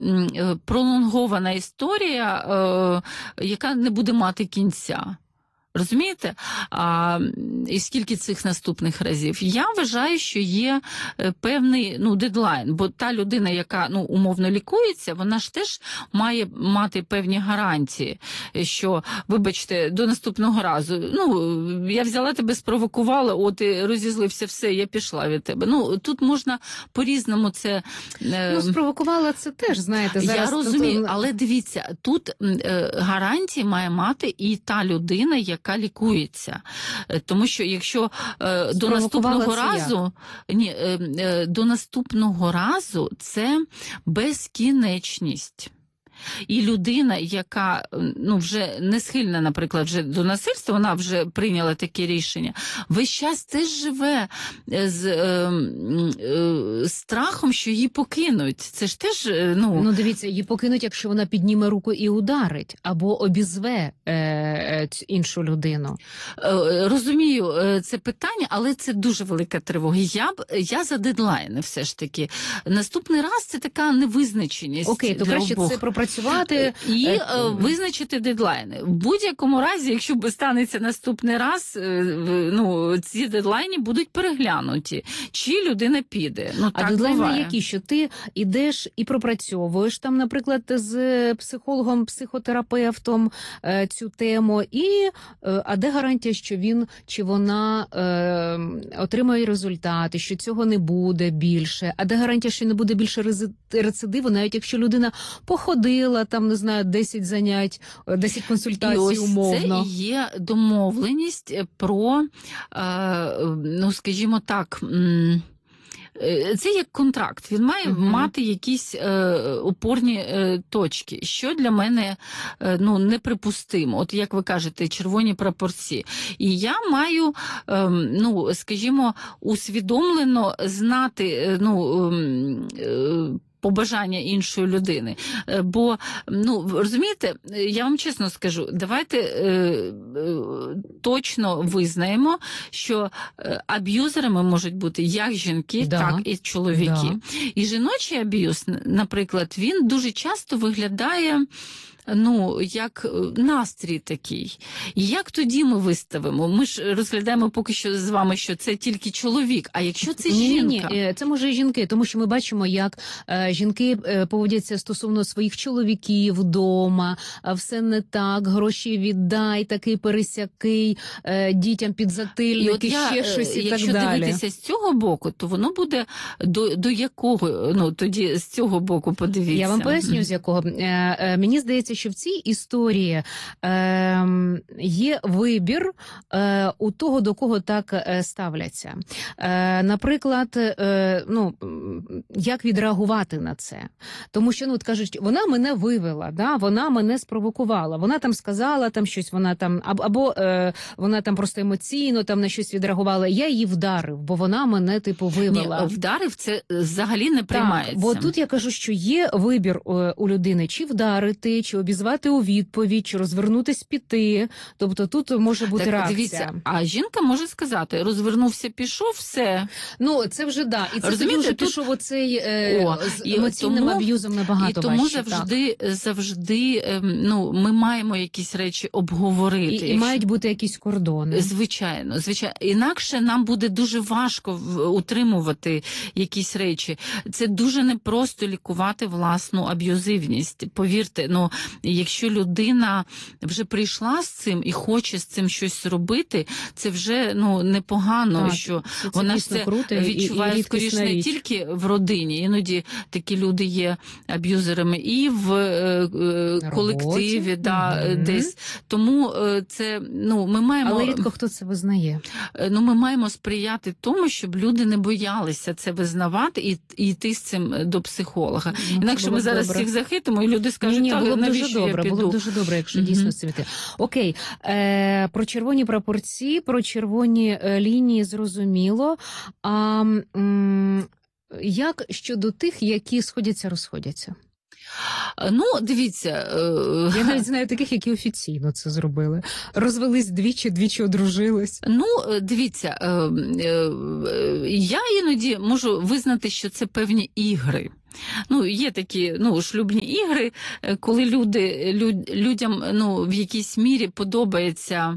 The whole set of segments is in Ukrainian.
пролонгована історія, яка не буде мати кінця. Розумієте? І скільки цих наступних разів? Я вважаю, що є певний дедлайн, бо та людина, яка умовно лікується, вона ж теж має мати певні гарантії, що, вибачте, до наступного разу, я взяла тебе, спровокувала, от і розізлився, все, я пішла від тебе. Тут можна по-різному це... спровокувала це теж, знаєте, зараз... Я розумію, але дивіться, тут гарантії має мати і та людина, яка лікується. Тому що якщо до наступного разу це безкінечність. І людина, яка вже не схильна, наприклад, вже до насильства, вона вже прийняла таке рішення, весь час теж живе з страхом, що її покинуть. Це ж теж, дивіться, її покинуть, якщо вона підніме руку і ударить, або обізве іншу людину. Розумію це питання, але це дуже велика тривога. Я за дедлайни все ж таки. Наступний раз це така невизначеність. Окей, то краще це пропрацювати і визначити дедлайни. В будь-якому разі, якщо станеться наступний раз, ці дедлайни будуть переглянуті. Чи людина піде? А дедлайни які? Що ти йдеш і пропрацьовуєш там, наприклад, з психологом, психотерапевтом цю тему, а де гарантія, що він чи вона отримає результати, що цього не буде більше, а де гарантія, що не буде більше рецидиву, навіть якщо людина походила, там, не знаю, 10 занять, 10 консультацій умовно. Це є домовленість про, скажімо так, це як контракт, він має мати якісь опорні точки, що для мене неприпустимо. От як ви кажете, червоні прапорці. І я маю, скажімо, усвідомлено знати, побажання іншої людини. Бо, розумієте, я вам чесно скажу, давайте точно визнаємо, що аб'юзерами можуть бути як жінки, так і чоловіки. І жіночий аб'юз, наприклад, він дуже часто виглядає як настрій такий. І як тоді ми виставимо? Ми ж розглядаємо поки що з вами, що це тільки чоловік, а якщо це жінка? Ні, це може і жінки, тому що ми бачимо, як жінки поводяться стосовно своїх чоловіків вдома, все не так, гроші віддай, такий пересякий, дітям підзатильники, ще щось і так далі. Якщо дивитися з цього боку, то воно буде до якого? Тоді з цього боку подивіться. Я вам поясню, з якого. Мені здається, що в цій історії є вибір у того, до кого так ставляться. Наприклад, як відреагувати на це? Тому що, кажуть, вона мене вивела, вона мене спровокувала, вона там сказала там щось, вона там, або вона там просто емоційно там на щось відреагувала, я її вдарив, бо вона мене, вивела. Ні, вдарив, це взагалі не приймається. Бо тут я кажу, що є вибір у людини, чи вдарити, чи обізвати у відповідь, чи розвернутись, піти. Тобто тут може бути реакція. Дивіться, а жінка може сказати, розвернувся, пішов, все. Це вже І це тоді вже пішов оцей з емоційним аб'юзом набагато важче. І тому завжди ми маємо якісь речі обговорити. І мають бути якісь кордони. Звичайно. Інакше нам буде дуже важко утримувати якісь речі. Це дуже непросто лікувати власну аб'юзивність. Повірте, якщо людина вже прийшла з цим і хоче з цим щось робити, це вже непогано, що вона це відчуває скоріше не тільки в родині. Іноді такі люди є аб'юзерами і в колективі, десь. Тому це, ми маємо... Але рідко хто це визнає. Ми маємо сприяти тому, щоб люди не боялися це визнавати і йти з цим до психолога. Інакше ми зараз всіх захитимо, і люди скажуть, навіщо я піду? Було б дуже добре, якщо дійсно це йти. Окей, про червоні прапорці, про червоні лінії зрозуміло. А як щодо тих, які сходяться-розходяться? Дивіться... Я навіть знаю таких, які офіційно це зробили. Розвелись двічі одружились. Дивіться, я іноді можу визнати, що це певні ігри. Ну, є такі шлюбні ігри, коли людям в якійсь мірі подобається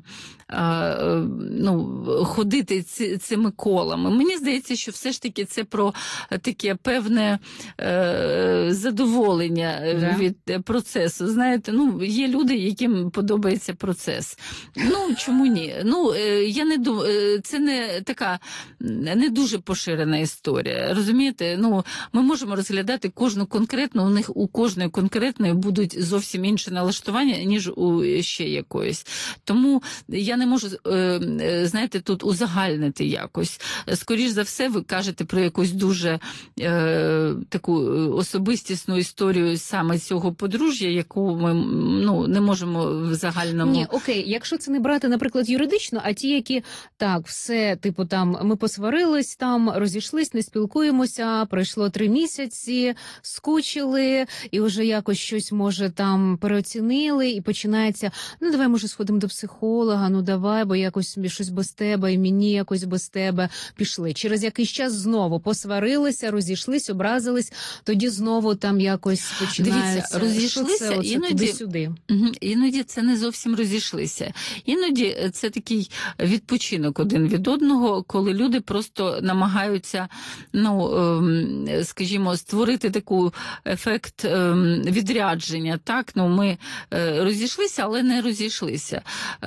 ходити цими колами. Мені здається, що все ж таки це про таке певне задоволення від процесу. Знаєте, є люди, яким подобається процес. Чому ні? Я не думаю, це не така не дуже поширена історія. Розумієте? Ми можемо розглядати кожну конкретну, у кожної конкретної будуть зовсім інші налаштування, ніж у ще якоїсь. Тому я не можу, знаєте, тут узагальнити якось. Скоріш за все, ви кажете про якусь дуже таку особистісну історію саме цього подружжя, яку ми не можемо в загальному... Ні, окей, якщо це не брати, наприклад, юридично, а ті, які, так, все, типу, там, ми посварились, там, розійшлись, не спілкуємося, пройшло 3 місяці, скучили, і вже якось щось, може, там, переоцінили, і починається, давай, може, сходимо до психолога, давай, бо якось щось без тебе, і мені якось без тебе пішли. Через якийсь час знову посварилися, розійшлись, образились, тоді знову там якось починається. Дивіться, розійшлися, іноді, іноді це не зовсім розійшлися. Іноді це такий відпочинок один від одного, коли люди просто намагаються, скажімо, створити такий ефект відрядження. Так, ми розійшлися, але не розійшлися.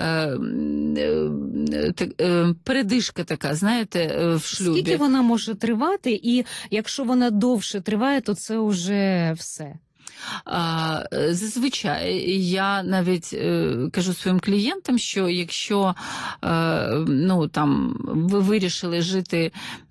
Передишка така, знаєте, в шлюбі. Скільки вона може тривати, і якщо вона довше триває, то це вже все? Зазвичай я навіть кажу своїм клієнтам, що якщо ви вирішили жити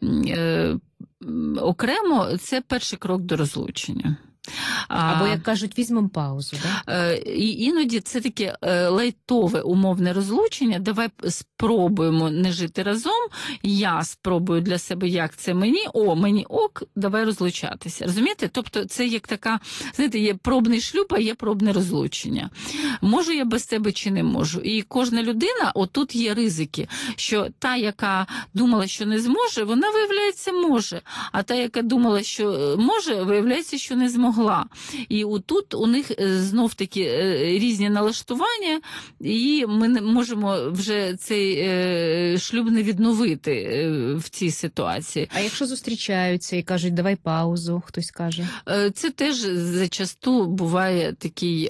окремо, це перший крок до розлучення. Або, як кажуть, візьмемо паузу. Да? І іноді це таке лайтове умовне розлучення. Давай спробуємо не жити разом, я спробую для себе, як це мені ок, давай розлучатися. Розумієте? Тобто це як така, знаєте, є пробний шлюб, а є пробне розлучення. Можу я без тебе чи не можу? І кожна людина, отут є ризики, що та, яка думала, що не зможе, вона, виявляється, може. А та, яка думала, що може, виявляється, що не змогла. І отут у них знов-таки різні налаштування, і ми не можемо вже цей шлюб не відновити в цій ситуації. А якщо зустрічаються і кажуть, давай паузу, хтось каже? Це теж зачасту буває такий,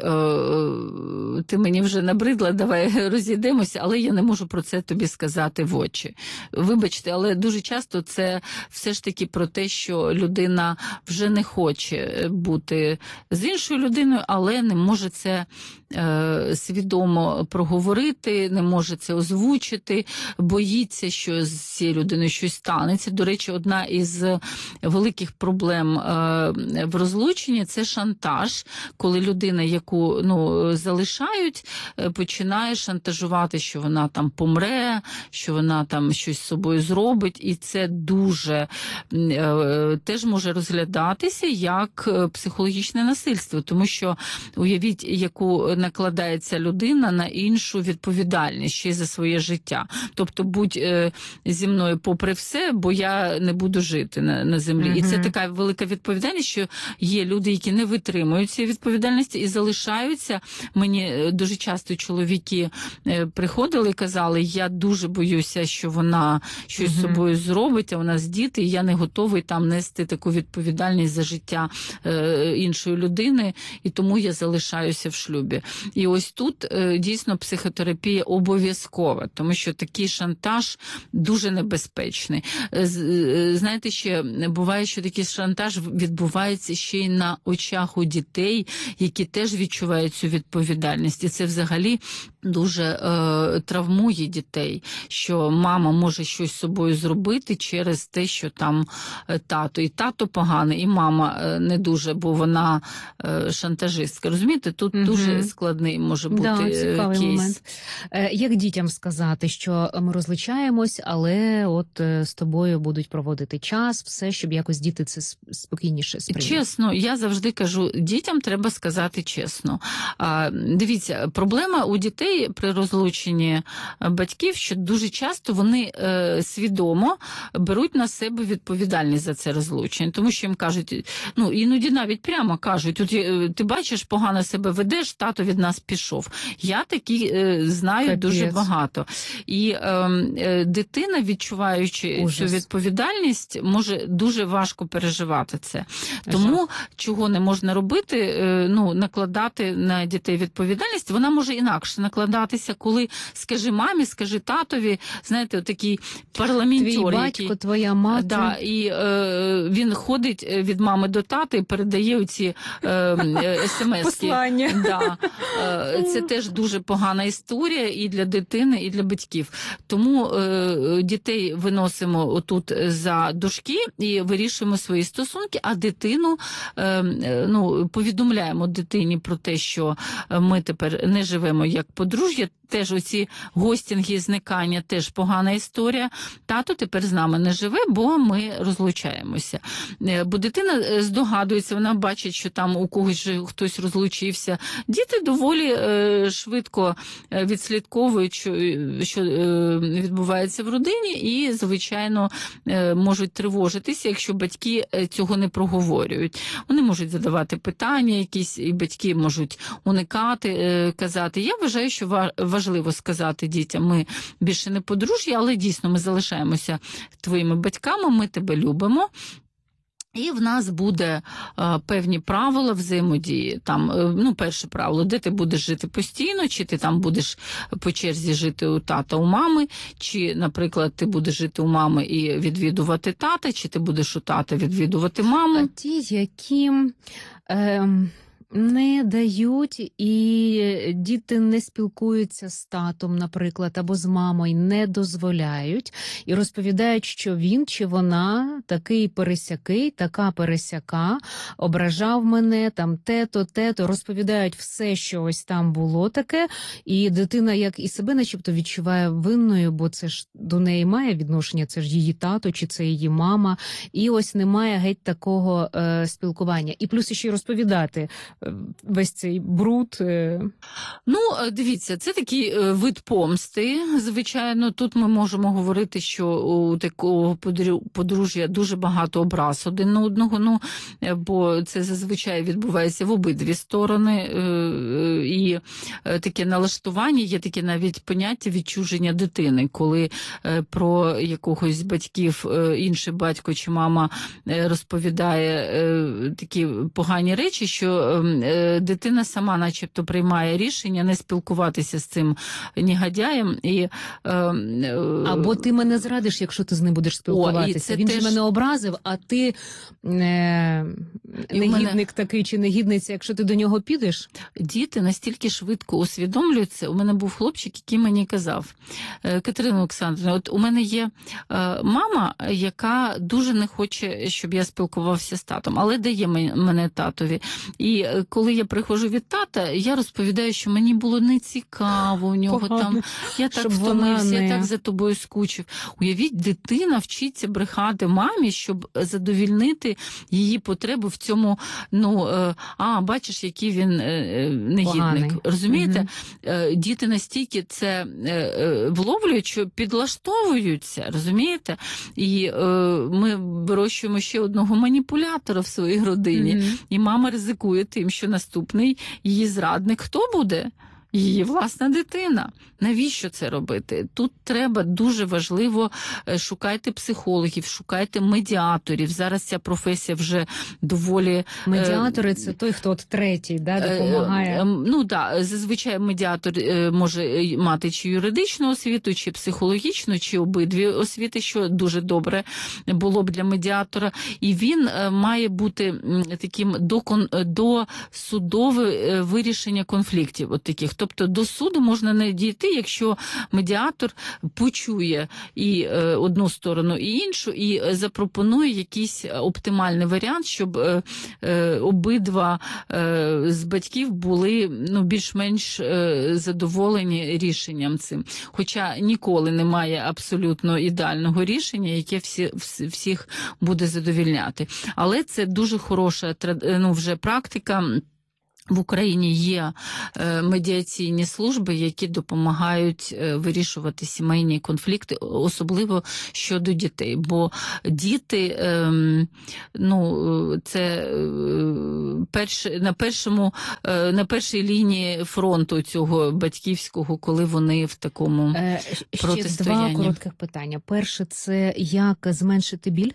ти мені вже набридла, давай розійдемося, але я не можу про це тобі сказати в очі. Вибачте, але дуже часто це все ж таки про те, що людина вже не хоче бути з іншою людиною, але не може це свідомо проговорити, не може це озвучити, боїться, що з цією людиною щось станеться. До речі, одна із великих проблем в розлученні – це шантаж, коли людина, яку залишають, починає шантажувати, що вона там помре, що вона там щось з собою зробить, і це дуже теж може розглядатися як психологічне насильство, тому що уявіть, яку накладається людина на іншу відповідальність ще й за своє життя. Тобто будь зі мною попри все, бо я не буду жити на землі. І це така велика відповідальність, що є люди, які не витримують цієї відповідальності і залишаються. Мені дуже часто чоловіки приходили і казали, я дуже боюся, що вона щось з собою зробить, а у нас діти, і я не готовий там нести таку відповідальність за життя іншої людини, і тому я залишаюся в шлюбі. І ось тут дійсно психотерапія обов'язкова, тому що такий шантаж дуже небезпечний. Знаєте, ще буває, що такий шантаж відбувається ще й на очах у дітей, які теж відчувають цю відповідальність. І це взагалі дуже травмує дітей, що мама може щось з собою зробити через те, що там тато. І тато поганий, і мама не дуже, бо вона шантажистка. Розумієте, тут дуже складний може бути цікавий кейс. Момент. Як дітям сказати, що ми розлучаємось, але от з тобою будуть проводити час, все, щоб якось діти це спокійніше сприйняли? Чесно, я завжди кажу, дітям треба сказати чесно. Дивіться, проблема у дітей при розлученні батьків, що дуже часто вони свідомо беруть на себе відповідальність за це розлучення, тому що їм кажуть, ну, іноді навіть прямо кажуть, от ти бачиш, погано себе ведеш, тато від нас пішов. Я такі знаю Капець. дуже багато. І дитина, відчуваючи Ужас. цю відповідальність, може дуже важко переживати це. Тому, чого не можна робити, накладати на дітей відповідальність, вона може інакше накладатися, коли скажи мамі, скажи татові, знаєте, такий парламентер, твій батько, твоя мати. Да, і він ходить від мами до тата і передає оці смс-ки. Послання. Да. Це теж дуже погана історія і для дитини, і для батьків. Тому дітей виносимо отут за дужки і вирішуємо свої стосунки, а дитину повідомляємо дитині про те, що ми тепер не живемо як подружжя. Теж оці гостінги, зникання, теж погана історія. Тато тепер з нами не живе, бо ми розлучаємося. Бо дитина здогадується, вона бачить, що там у когось же хтось розлучився. Діти доволі швидко відслідковують, що відбувається в родині, і, звичайно, можуть тривожитися, якщо батьки цього не проговорюють. Вони можуть задавати питання якісь, і батьки можуть уникати, казати. Я вважаю, що важливо сказати дітям, ми більше не подружжя, але дійсно ми залишаємося твоїми батьками, ми тебе любимо. І в нас буде певні правила взаємодії. Там, перше правило, де ти будеш жити постійно, чи ти там будеш по черзі жити у тата, у мами, чи, наприклад, ти будеш жити у мами і відвідувати тата, чи ти будеш у тата відвідувати маму. А ті, які не дають, і діти не спілкуються з татом, наприклад, або з мамою, не дозволяють, і розповідають, що він чи вона такий пересякий, така пересяка, ображав мене, там тето, розповідають все, що ось там було таке, і дитина як і себе начебто відчуває винною, бо це ж до неї має відношення, це ж її тато, чи це її мама, і ось немає геть такого спілкування. І плюс ще й розповідати весь цей бруд. Дивіться, це такий вид помсти, звичайно. Тут ми можемо говорити, що у такого подружжя дуже багато образ один на одного, бо це зазвичай відбувається в обидві сторони. І таке налаштування, є таке навіть поняття відчуження дитини, коли про якогось з батьків інший батько чи мама розповідає такі погані речі, що дитина сама начебто приймає рішення не спілкуватися з цим негодяєм. Або ти мене зрадиш, якщо ти з ним будеш спілкуватися. Він ж мене образив, а ти негідник такий чи негідниця, якщо ти до нього підеш. Діти настільки швидко усвідомлюються. У мене був хлопчик, який мені казав: Катерина Олександрівна, от у мене є мама, яка дуже не хоче, щоб я спілкувався з татом, але дає мене татові. І коли я приходжу від тата, я розповідаю, що мені було нецікаво у нього там, я так втомився, я так за тобою скучив. Уявіть, дитина вчиться брехати мамі, щоб задовільнити її потребу в цьому, бачиш, який він негідник. Поганий. Розумієте? Діти настільки це вловлюють, що підлаштовуються, розумієте? І ми вирощуємо ще одного маніпулятора в своїй родині. І мама ризикує тим, що наступний її зрадник хто буде? Її власна дитина. Навіщо це робити? Тут треба дуже важливо, шукайте психологів, шукайте медіаторів. Зараз ця професія вже доволі... Медіатори – це той, хто третій, допомагає. Зазвичай медіатор може мати чи юридичну освіту, чи психологічну, чи обидві освіти, що дуже добре було б для медіатора. І він має бути таким досудове вирішення конфліктів от таких. Тобто до суду можна не дійти, якщо медіатор почує і одну сторону, і іншу, і запропонує якийсь оптимальний варіант, щоб обидва з батьків були більш-менш задоволені рішенням цим. Хоча ніколи немає абсолютно ідеального рішення, яке всіх буде задовільняти. Але це дуже хороша вже практика. В Україні є медіаційні служби, які допомагають вирішувати сімейні конфлікти, особливо щодо дітей. Бо діти, це на першій лінії фронту цього батьківського, коли вони в такому протистоянні. Ще два коротких питання. Перше, це як зменшити біль?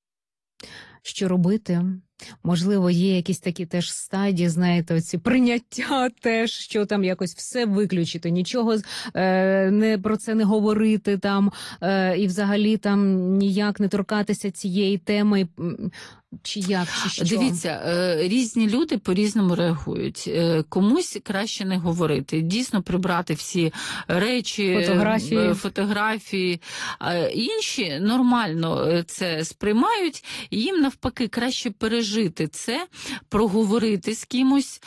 Що робити? Можливо, є якісь такі теж стадії, знаєте, оці прийняття теж, що там якось все виключити, нічого про це не говорити там, і взагалі там ніяк не торкатися цієї теми, чи як, чи що? Дивіться, різні люди по-різному реагують. Комусь краще не говорити. Дійсно, прибрати всі речі, фотографії. Інші нормально це сприймають, і їм навпаки краще пережити це, проговорити з кимось,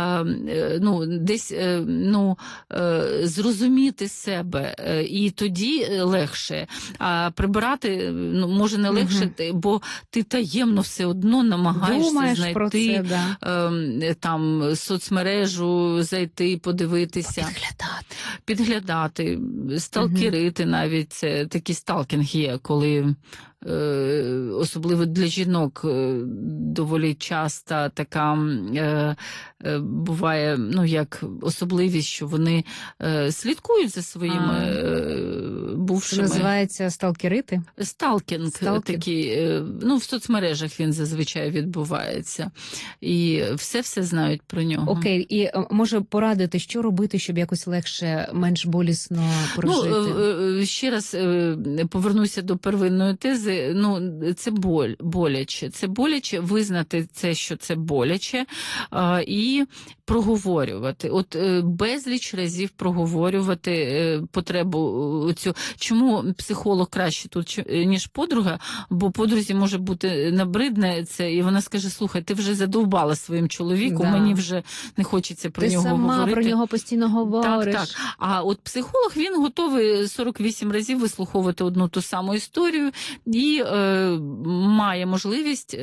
десь зрозуміти себе, і тоді легше. А прибирати може не легше, бо ти таємно все одно намагаєшся знайти там соцмережу, зайти, подивитися. Підглядати, сталкерити навіть. Це такий сталкінг є, коли особливо для жінок доволі часто така буває, як особливість, що вони слідкують за своїми бувшими. Це називається сталкерити? Сталкінг такий, в соцмережах він зазвичай відбувається. І все знають про нього. Окей, і може порадити, що робити, щоб якось легше, менш болісно прожити? Ще раз повернуся до первинної тези. Це боляче. Це боляче визнати це, що це боляче, і проговорювати. От безліч разів проговорювати потребу цю. Чому психолог краще тут, ніж подруга? Бо подрузі може бути набридне це, і вона скаже: слухай, ти вже задовбала своїм чоловіком, мені вже не хочеться про нього говорити. Ти сама про нього постійно говориш. Так. А от психолог, він готовий 48 разів вислуховувати одну ту саму історію і має можливість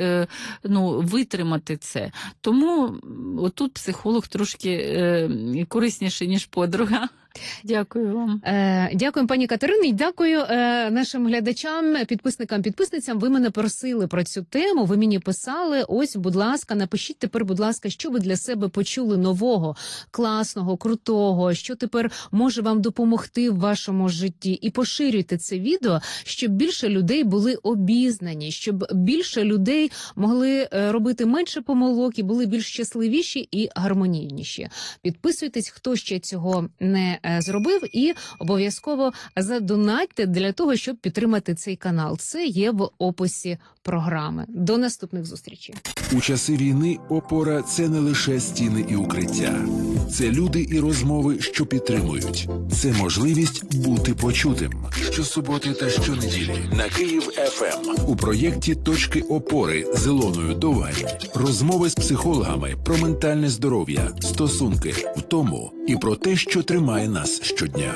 витримати це. Тому отут психолог трошки корисніший, ніж подруга. Дякую вам. Дякую, пані Катерині, і дякую нашим глядачам, підписникам, підписницям. Ви мене просили про цю тему, ви мені писали. Ось, будь ласка, напишіть тепер, будь ласка, що ви для себе почули нового, класного, крутого, що тепер може вам допомогти в вашому житті. І поширюйте це відео, щоб більше людей були обізнані, щоб більше людей могли робити менше помилок і були більш щасливіші і гармонійніші. Підписуйтесь, хто ще цього не зробив, і обов'язково задонатьте для того, щоб підтримати цей канал. Це є в описі програми. До наступних зустрічей. У часи війни опора – це не лише стіни і укриття. Це люди і розмови, що підтримують. Це можливість бути почутим. Щосуботи та щонеділі на Київ-ФМ у проєкті «Точки опори» з Ілоною Довгань. Розмови з психологами про ментальне здоров'я, стосунки, втому і про те, що тримає нас щодня.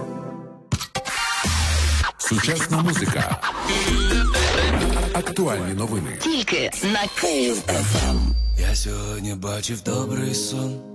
Сучасна музика. Актуальні новини. Тільки на Київ-ФМ. Я сьогодні бачив добрий сон.